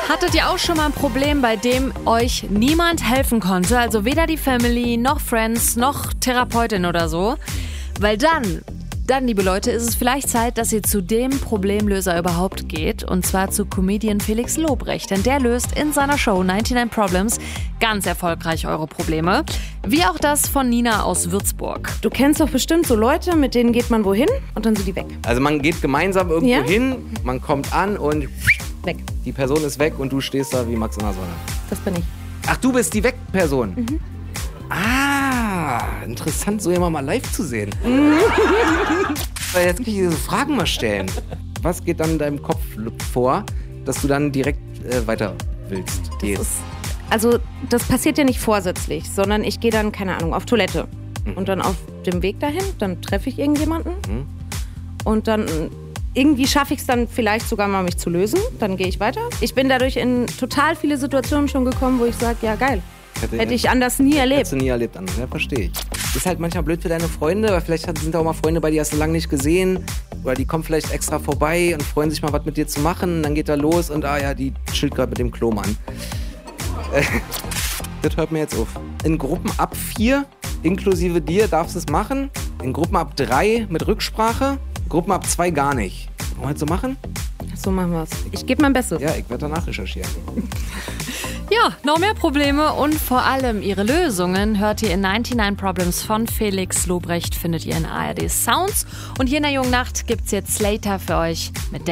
Hattet ihr auch schon mal ein Problem, bei dem euch niemand helfen konnte? Also weder die Family, noch Friends, noch Therapeutin oder so? Weil dann, liebe Leute, ist es vielleicht Zeit, dass ihr zu dem Problemlöser überhaupt geht. Und zwar zu Comedian Felix Lobrecht. Denn der löst in seiner Show 99 Problems ganz erfolgreich eure Probleme. Wie auch das von Nina aus Würzburg. Du kennst doch bestimmt so Leute, mit denen geht man wohin und dann sind die weg. Also man geht gemeinsam irgendwo hin, man kommt an und Weg. die Person ist weg und du stehst da wie Max in der Sonne. Das bin ich. Ach, du bist die Weg-Person? Mhm. Ah, interessant, so jemand mal live zu sehen. Weil jetzt kann ich diese Fragen mal stellen. Was geht dann in deinem Kopf vor, dass du dann direkt weiter willst? Das passiert ja nicht vorsätzlich, sondern ich gehe dann, keine Ahnung, auf Toilette. Und dann auf dem Weg dahin, dann treffe ich irgendjemanden. Und dann irgendwie schaffe ich es dann vielleicht sogar mal, mich zu lösen. Dann gehe ich weiter. Ich bin dadurch in total viele Situationen schon gekommen, wo ich sage, ja geil. Hätte ich anders nie erlebt. Hättest du nie erlebt, anders. Ja, verstehe ich. Ist halt manchmal blöd für deine Freunde, weil vielleicht sind auch mal Freunde bei dir, hast du lange nicht gesehen. Oder die kommen vielleicht extra vorbei und freuen sich mal, was mit dir zu machen. Dann geht er los und die chillt gerade mit dem Klomann. Das hört mir jetzt auf. In Gruppen ab 4, inklusive dir, darfst du es machen. In Gruppen ab 3 mit Rücksprache. Gruppen ab 2 gar nicht. Wollen wir das so machen? So machen wir es. Ich gebe mein Bestes. Ja, ich werde danach recherchieren. Ja, noch mehr Probleme und vor allem ihre Lösungen hört ihr in 99 Problems von Felix Lobrecht, findet ihr in ARD Sounds. Und hier in der Jungen Nacht gibt's jetzt Slater für euch mit